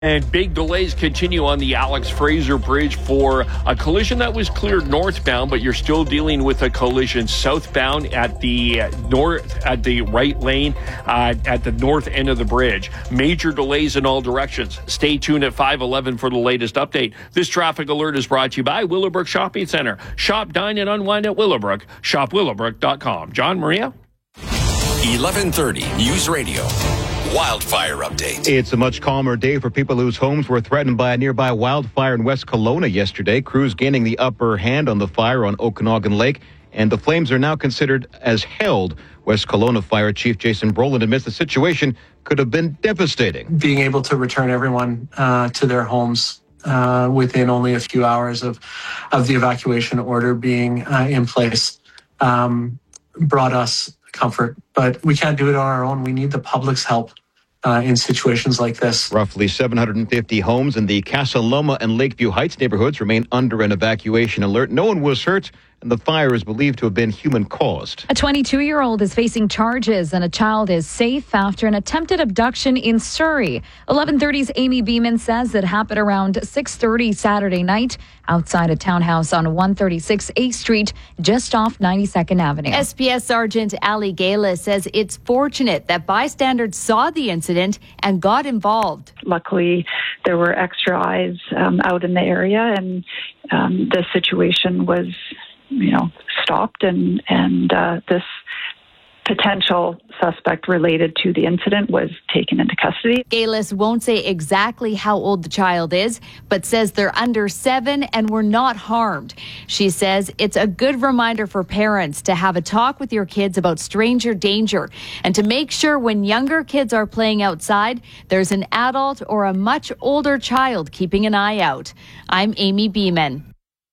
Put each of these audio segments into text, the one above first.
And big delays continue on the Alex Fraser Bridge for a collision that was cleared northbound, but you're still dealing with a collision southbound at the right lane at the north end of the bridge. Major delays in all directions. Stay tuned at 5:11 for the latest update. This traffic alert is brought to you by Willowbrook Shopping Center. Shop, dine, and unwind at Willowbrook. ShopWillowbrook.com. John, Maria? 11:30 News Radio. Wildfire update. It's a much calmer day for people whose homes were threatened by a nearby wildfire in West Kelowna yesterday. Crews gaining the upper hand on the fire on Okanagan Lake, and the flames are now considered as held. West Kelowna Fire Chief Jason Brolin admits the situation could have been devastating. Being able to return everyone to their homes within only a few hours of the evacuation order being in place brought us comfort. But we can't do it on our own. We need the public's help in situations like this. Roughly 750 homes in the Casa Loma and Lakeview Heights neighborhoods remain under an evacuation alert. No one was hurt, and the fire is believed to have been human-caused. A 22-year-old is facing charges, and a child is safe after an attempted abduction in Surrey. 11:30's Amy Beeman says it happened around 6:30 Saturday night outside a townhouse on 136 8th Street, just off 92nd Avenue. SPS Sergeant Ali Gala says it's fortunate that bystanders saw the incident and got involved. Luckily, there were extra eyes out in the area, and the situation was stopped, and this potential suspect related to the incident was taken into custody. Galis won't say exactly how old the child is, but says they're under 7 and were not harmed. She says it's a good reminder for parents to have a talk with your kids about stranger danger and to make sure when younger kids are playing outside, there's an adult or a much older child keeping an eye out. I'm Amy Beeman.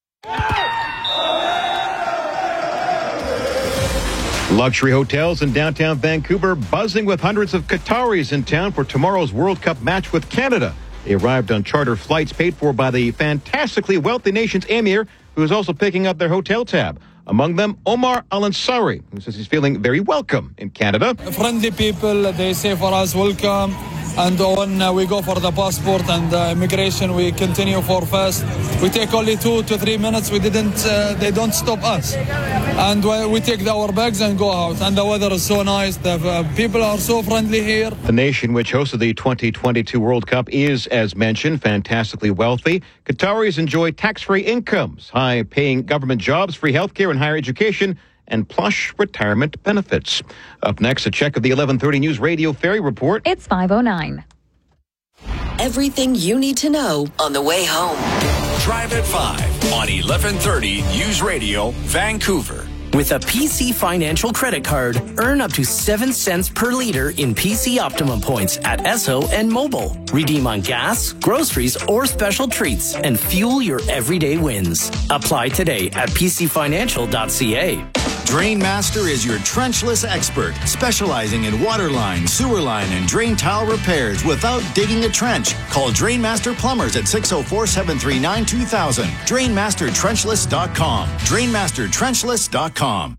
Luxury hotels in downtown Vancouver buzzing with hundreds of Qataris in town for tomorrow's World Cup match with Canada. They arrived on charter flights paid for by the fantastically wealthy nation's emir, who is also picking up their hotel tab. Among them, Omar Al-Ansari, who says he's feeling very welcome in Canada. Friendly people, they say for us welcome. And when we go for the passport and immigration, we continue for fast. We take only 2 to 3 minutes. They don't stop us. And we take our bags and go out. And the weather is so nice. The people are so friendly here. The nation which hosted the 2022 World Cup is, as mentioned, fantastically wealthy. Qataris enjoy tax-free incomes, high-paying government jobs, free healthcare and higher education, and plush retirement benefits. Up next, a check of the 11:30 News Radio Ferry Report. It's 5:09. Everything you need to know on the way home. Drive at 5 on 11:30 News Radio, Vancouver. With a PC Financial credit card, earn up to 7 cents per liter in PC Optimum points at Esso and Mobile. Redeem on gas, groceries, or special treats and fuel your everyday wins. Apply today at pcfinancial.ca. Drainmaster is your trenchless expert, specializing in water line, sewer line, and drain tile repairs without digging a trench. Call Drainmaster Plumbers at 604-739-2000. DrainmasterTrenchless.com. DrainmasterTrenchless.com.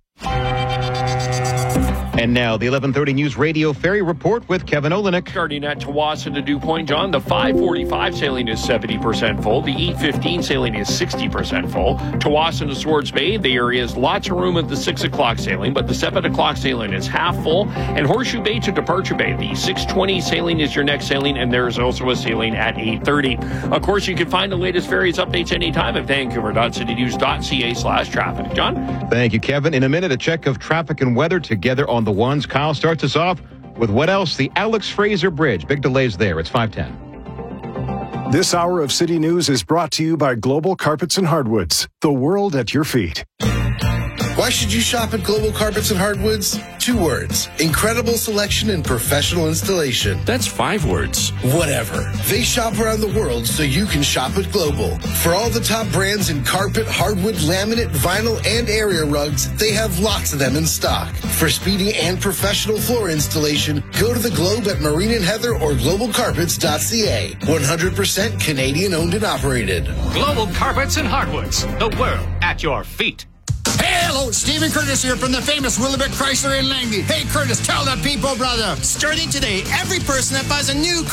And now, the 11:30 News Radio Ferry Report with Kevin Olenek. Starting at Tsawwassen to Dew Point, John, the 5:45 sailing is 70% full. The 8:15 sailing is 60% full. Tsawwassen to Swords Bay, the area has lots of room at the 6 o'clock sailing, but the 7 o'clock sailing is half full. And Horseshoe Bay to Departure Bay, the 6:20 sailing is your next sailing, and there is also a sailing at 8:30. Of course, you can find the latest ferries updates anytime at vancouver.citynews.ca/traffic. John? Thank you, Kevin. In a minute, a check of traffic and weather together on the ones. Kyle starts us off with what else? The Alex Fraser Bridge. Big delays there. It's 5:10. This hour of City News is brought to you by Global Carpets and Hardwoods. The world at your feet. Why should you shop at Global Carpets and Hardwoods? 2 words. Incredible selection and professional installation. That's 5 words. Whatever. They shop around the world so you can shop at Global. For all the top brands in carpet, hardwood, laminate, vinyl, and area rugs, they have lots of them in stock. For speedy and professional floor installation, go to the Globe at Marine and Heather or globalcarpets.ca. 100% Canadian owned and operated. Global Carpets and Hardwoods. The world at your feet. Hey, hello, Stephen Curtis here from the famous Willowbrook Chrysler in Langley. Hey, Curtis, tell the people, brother. Starting today, every person that buys a new